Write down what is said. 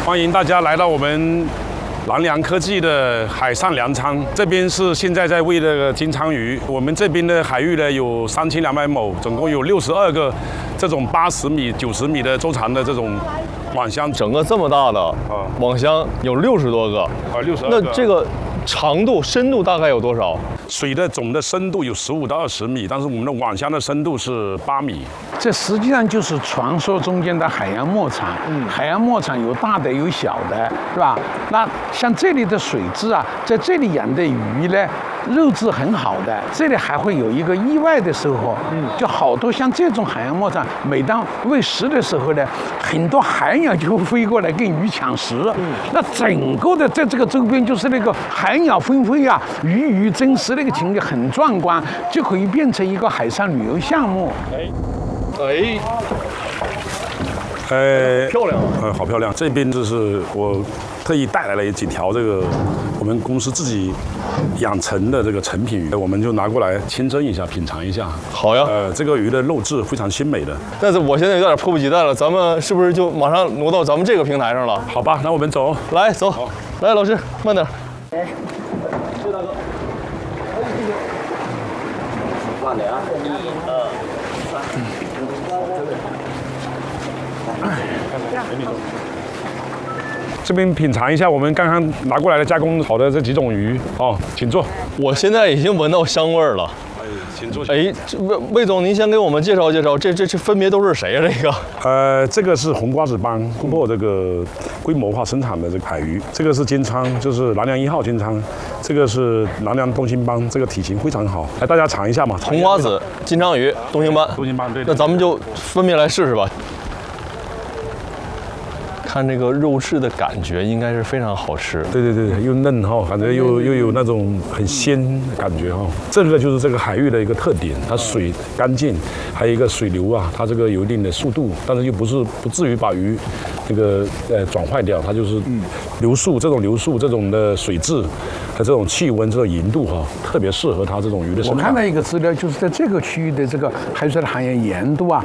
欢迎大家来到我们南良科技的海上粮仓，这边是现在在喂的金枪鱼。我们这边的海域呢有3200亩，总共有62个这种80米、90米的周长的这种网箱。 整个这么大的网箱有60多个 ，62个。 那这个长度、深度大概有多少？ 水的总的深度有15到20米，但是我们的网箱的深度是8米。 这实际上就是传说中间的海洋牧场。海洋牧场有大的有小的，是吧？那像这里的水质啊，在这里养的鱼呢，肉质很好的。这里还会有一个意外的收获，就好多像这种海洋牧场，每当喂食的时候呢，很多海鸟就会飞过来跟鱼抢食。那整个的在这个周边就是那个海鸟纷飞啊，鱼争食那个情景很壮观，就可以变成一个海上旅游项目。 漂亮好漂亮！这边就是我特意带来了几条这个我们公司自己养成的这个成品鱼，我们就拿过来清蒸一下，品尝一下。 好呀。 这个鱼的肉质非常鲜美的。 但是我现在有点迫不及待了，咱们是不是就马上挪到咱们这个平台上了？ 好吧，那我们走。 来，走。来，老师，慢点。 谢大哥。慢点啊！ 这边品尝一下我们刚刚拿过来的加工好的这几种鱼哦，请坐。 我现在已经闻到香味儿了。 请坐。 魏总，您先给我们介绍介绍，这分别都是谁啊？这个？ 这个是红瓜子帮做这个规模化生产的这个海鱼，这个是金鲳，就是南良1号金鲳，这个是南良东星帮，这个体型非常好，来大家尝一下嘛。 红瓜子、金鲳鱼、东星帮。 东星帮对。 那咱们就分别来试试吧。看这个肉质的感觉应该是非常好吃， 对，又嫩哈，感觉又有那种很鲜的感觉哈。这个就是这个海域的一个特点，它水干净，还有一个水流啊，它这个有一定的速度，但是又不至于把鱼那个转坏掉，它就是流速这种的水质和这种气温这种盐度哈，特别适合它这种鱼的生长。 我看到一个资料，就是在这个区域的这个海水的含盐盐度啊，